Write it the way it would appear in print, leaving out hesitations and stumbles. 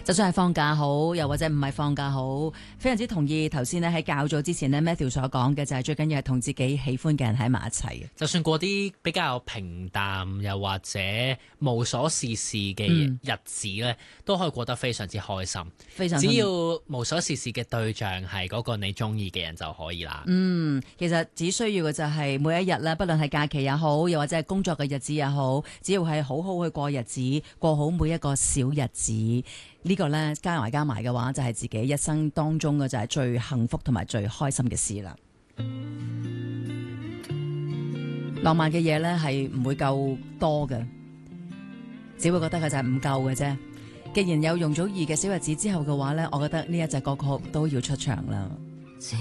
就算係放假好，又或者唔係放假好，非常之同意頭先咧喺較早之前咧 Matthew 所講嘅，就係最緊要係同自己喜歡嘅人喺埋一齊。 就算過啲比較平淡又或者無所事事嘅日子咧，都可以過得非常之開心。 非常只要無所事事嘅對象係嗰個你中意嘅人就可以啦。 其實只需要嘅就係每一日咧，不論係假期也好，又或者係工作嘅日子也好，只要係好好去過日子，過好每一個小日子。呢個呢，加埋嘅話，就係自己一生當中嘅就係最幸福同埋最開心嘅事啦。浪漫嘅嘢呢，係唔會夠多嘅，只會覺得佢就係唔夠嘅啫。既然有容祖兒嘅小日子之後嘅話呢，我覺得呢一隻歌曲都要出場啦。